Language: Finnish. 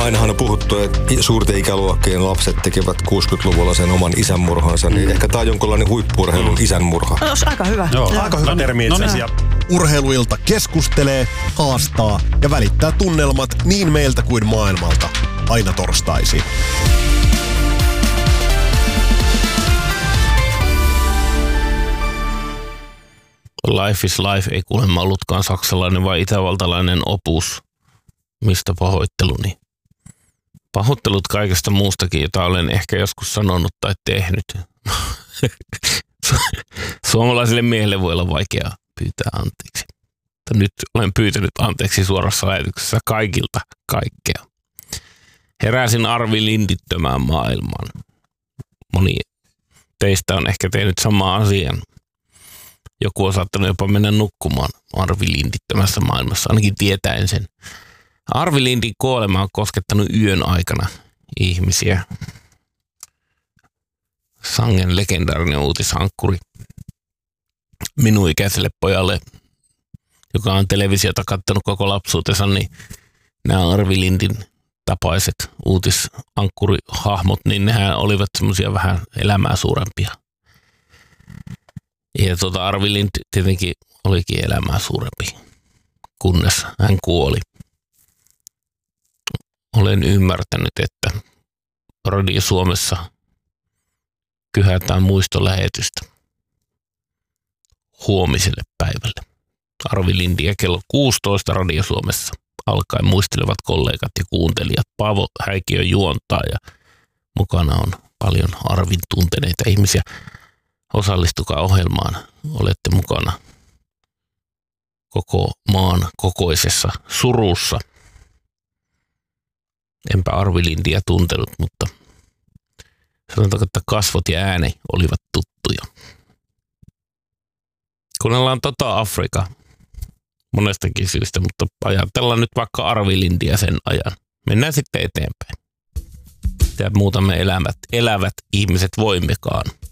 Ainahan on puhuttu, että suurten ikäluokkien lapset tekevät 60-luvulla sen oman isänmurhansa, niin ehkä tämä on jonkinlainen huippu-urheilun isänmurha. No, aika hyvä. Joo. Aika hyvä termi itse asiassa. Urheiluilta keskustelee, haastaa ja välittää tunnelmat niin meiltä kuin maailmalta. Aina torstaisin. Life is Life ei kuulemma ollutkaan saksalainen vai itävaltalainen opus. Mistä pahoitteluni? Pahoittelut kaikesta muustakin, jota olen ehkä joskus sanonut tai tehnyt. Suomalaiselle miehelle voi olla vaikea pyytää anteeksi. Mutta nyt olen pyytänyt anteeksi suorassa lähetyksessä kaikilta kaikkea. Heräsin arvilindittömään maailmaan. Moni teistä on ehkä tehnyt saman asian. Joku on saattanut jopa mennä nukkumaan arvilindittömässä maailmassa, ainakin tietäen sen. Arvi Lindin kuolema on koskettanut yön aikana ihmisiä. Sangen legendaarinen uutisankkuri minun ikäiselle pojalle, joka on televisiota kattanut koko lapsuutensa, niin nämä Arvi Lindin tapaiset uutisankkurihahmot, niin nehän olivat semmoisia vähän elämää suurempia. Ja Arvi Lind tietenkin olikin elämää suurempi, kunnes hän kuoli. Olen ymmärtänyt, että Radio Suomessa kyhätään muistolähetystä huomiselle päivälle. Arvi Lindiä kello 16 Radio Suomessa alkaen muistelevat kollegat ja kuuntelijat. Paavo Häikiö juontaa ja mukana on paljon Arvin tunteneita ihmisiä. Osallistukaa ohjelmaan, olette mukana koko maan kokoisessa surussa. Enpä Arvi Lindiä tuntenut, mutta sanotaanko, että kasvot ja ääni olivat tuttuja. Kuunnellaan Afrika monestakin syystä, mutta ajatellaan nyt vaikka Arvi Lindiä sen ajan. Mennään sitten eteenpäin. Mitä muutamme elävät ihmiset voimmekaan.